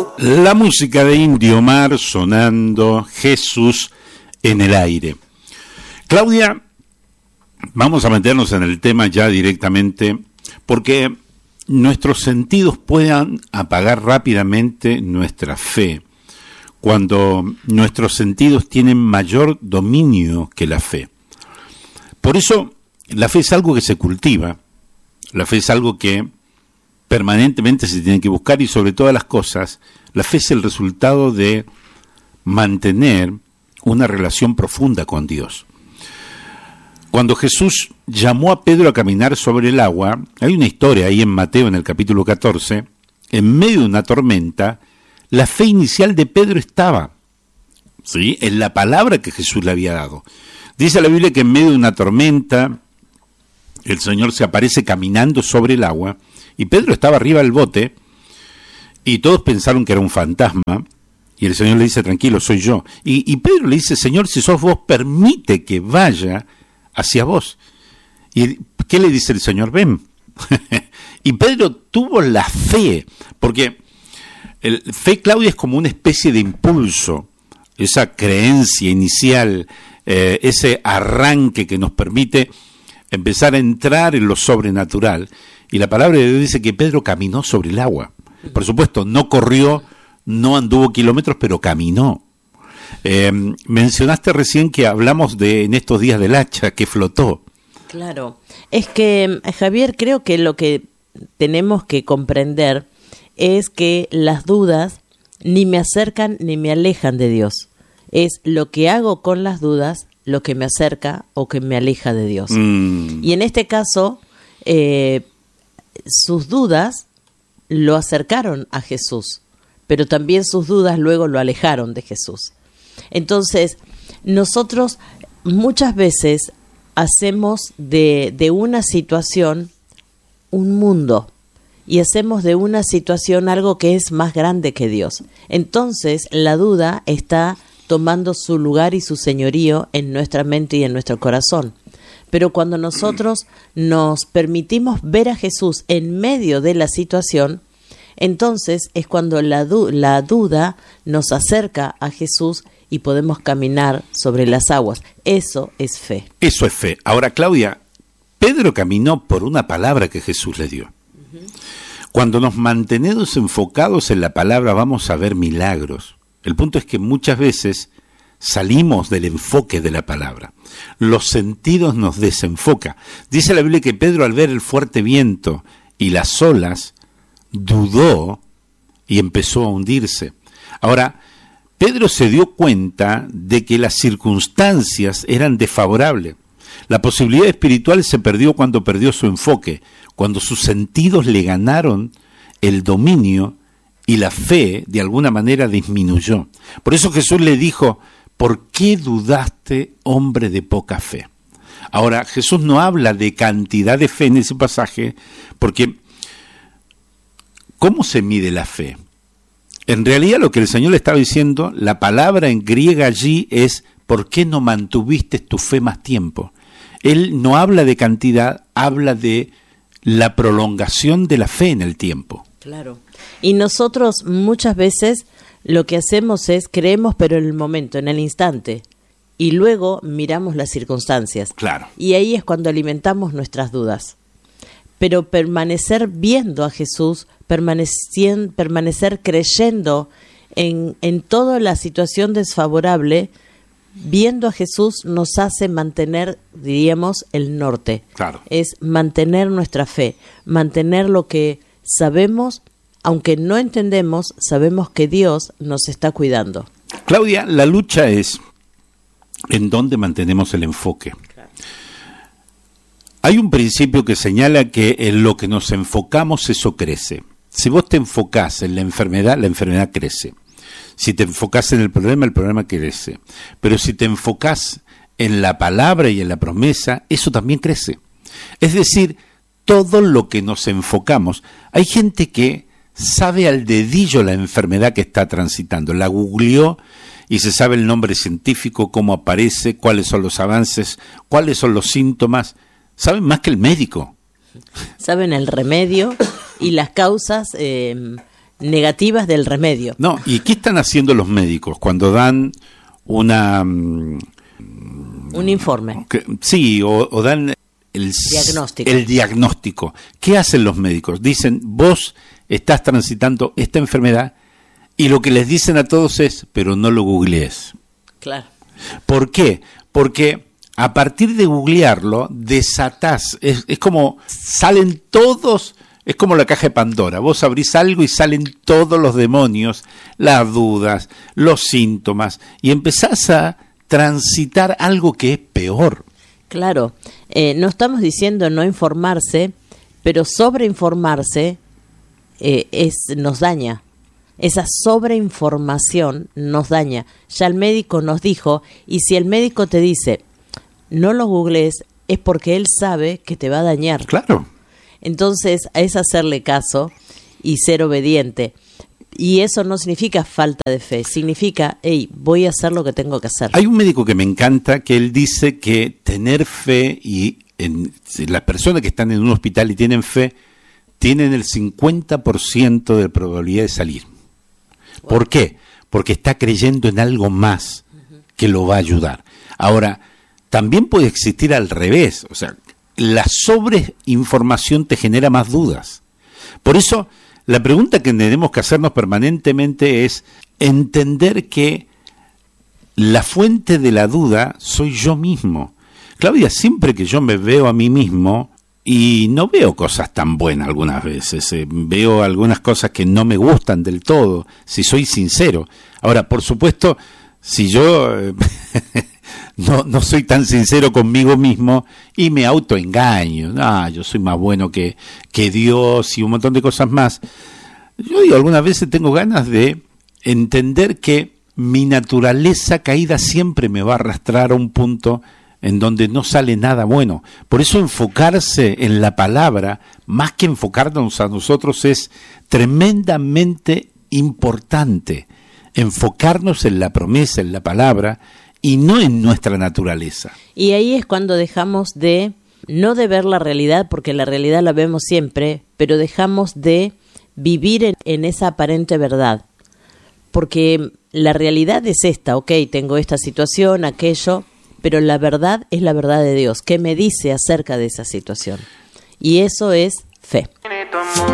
La música de Indio Mar sonando, Jesús en el aire. Claudia, vamos a meternos en el tema ya directamente, porque nuestros sentidos puedan apagar rápidamente nuestra fe, cuando nuestros sentidos tienen mayor dominio que la fe. Por eso, la fe es algo que se cultiva, la fe es algo que permanentemente se tiene que buscar, y sobre todas las cosas, la fe es el resultado de mantener una relación profunda con Dios. Cuando Jesús llamó a Pedro a caminar sobre el agua, hay una historia ahí en Mateo, en el capítulo 14, en medio de una tormenta, la fe inicial de Pedro estaba, ¿sí?, en la palabra que Jesús le había dado. Dice la Biblia que en medio de una tormenta, el Señor se aparece caminando sobre el agua, y Pedro estaba arriba del bote, y todos pensaron que era un fantasma, y el Señor le dice, tranquilo, soy yo. Y Pedro le dice, Señor, si sos vos, permite que vaya hacia vos. ¿Y qué le dice el Señor? Ven. Y Pedro tuvo la fe, porque fe, Claudia, es como una especie de impulso, esa creencia inicial, ese arranque que nos permite empezar a entrar en lo sobrenatural. Y la palabra de Dios dice que Pedro caminó sobre el agua. Por supuesto, no corrió, no anduvo kilómetros, pero caminó. Mencionaste recién que hablamos en estos días del hacha, que flotó. Claro, es que, Javier, creo que lo que tenemos que comprender es que las dudas ni me acercan ni me alejan de Dios. Es lo que hago con las dudas lo que me acerca o que me aleja de Dios. Y en este caso, sus dudas lo acercaron a Jesús, pero también sus dudas luego lo alejaron de Jesús. Entonces, nosotros muchas veces hacemos de una situación un mundo, y hacemos de una situación algo que es más grande que Dios. Entonces, la duda está tomando su lugar y su señorío en nuestra mente y en nuestro corazón. Pero cuando nosotros nos permitimos ver a Jesús en medio de la situación, entonces es cuando la duda nos acerca a Jesús y podemos caminar sobre las aguas. Eso es fe. Eso es fe. Ahora, Claudia, Pedro caminó por una palabra que Jesús le dio. Cuando nos mantenemos enfocados en la palabra, vamos a ver milagros. El punto es que muchas veces salimos del enfoque de la palabra. Los sentidos nos desenfocan. Dice la Biblia que Pedro, al ver el fuerte viento y las olas, dudó y empezó a hundirse. Ahora, Pedro se dio cuenta de que las circunstancias eran desfavorables. La posibilidad espiritual se perdió cuando perdió su enfoque, cuando sus sentidos le ganaron el dominio y la fe de alguna manera disminuyó. Por eso Jesús le dijo, ¿por qué dudaste, hombre de poca fe? Ahora, Jesús no habla de cantidad de fe en ese pasaje, porque ¿cómo se mide la fe? En realidad lo que el Señor le estaba diciendo, la palabra en griega allí es, ¿por qué no mantuviste tu fe más tiempo? Él no habla de cantidad, habla de la prolongación de la fe en el tiempo. Claro. Y nosotros muchas veces lo que hacemos es creemos, pero en el momento, en el instante, y luego miramos las circunstancias. Claro. Y ahí es cuando alimentamos nuestras dudas. Pero permanecer viendo a Jesús, permanecer creyendo en toda la situación desfavorable, viendo a Jesús nos hace mantener, diríamos, el norte. Claro. Es mantener nuestra fe, mantener lo que sabemos, aunque no entendemos, sabemos que Dios nos está cuidando. Claudia, la lucha es en dónde mantenemos el enfoque. Claro. Hay un principio que señala que en lo que nos enfocamos, eso crece. Si vos te enfocás en la enfermedad crece. Si te enfocás en el problema crece. Pero si te enfocás en la palabra y en la promesa, eso también crece. Es decir, todo lo que nos enfocamos. Hay gente que sabe al dedillo la enfermedad que está transitando. La googleó y se sabe el nombre científico, cómo aparece, cuáles son los avances, cuáles son los síntomas. Saben más que el médico. Saben el remedio y las causas negativas del remedio. No, ¿y qué están haciendo los médicos cuando dan un informe? Sí, o dan el diagnóstico. ¿Qué hacen los médicos? Dicen, vos estás transitando esta enfermedad, y lo que les dicen a todos es, pero no lo googlees. Claro. ¿Por qué? Porque a partir de googlearlo, desatás, es como salen todos, es como la caja de Pandora, vos abrís algo y salen todos los demonios, las dudas, los síntomas, y empezás a transitar algo que es peor. Claro, no estamos diciendo no informarse, pero sobreinformarse nos daña. Esa sobreinformación nos daña. Ya el médico nos dijo, y si el médico te dice, no lo googlees, es porque él sabe que te va a dañar. Claro. Entonces, es hacerle caso y ser obediente. Y eso no significa falta de fe, significa, hey, voy a hacer lo que tengo que hacer. Hay un médico que me encanta, que él dice que tener fe, y las personas que están en un hospital y tienen fe, tienen el 50% de probabilidad de salir. Wow. ¿Por qué? Porque está creyendo en algo más que lo va a ayudar. Ahora, también puede existir al revés, o sea, la sobreinformación te genera más dudas. Por eso, la pregunta que tenemos que hacernos permanentemente es entender que la fuente de la duda soy yo mismo. Claudia, siempre que yo me veo a mí mismo, y no veo cosas tan buenas algunas veces, veo algunas cosas que no me gustan del todo, si soy sincero. Ahora, por supuesto, si yo no soy tan sincero conmigo mismo y me autoengaño, yo soy más bueno que Dios y un montón de cosas más, yo digo, algunas veces tengo ganas de entender que mi naturaleza caída siempre me va a arrastrar a un punto en donde no sale nada bueno. Por eso enfocarse en la palabra, más que enfocarnos a nosotros, es tremendamente importante. Enfocarnos en la promesa, en la palabra, y no en nuestra naturaleza. Y ahí es cuando dejamos no de ver la realidad, porque la realidad la vemos siempre, pero dejamos de vivir en esa aparente verdad. Porque la realidad es esta, ok, tengo esta situación, aquello, pero la verdad es la verdad de Dios. ¿Qué me dice acerca de esa situación? Y eso es fe.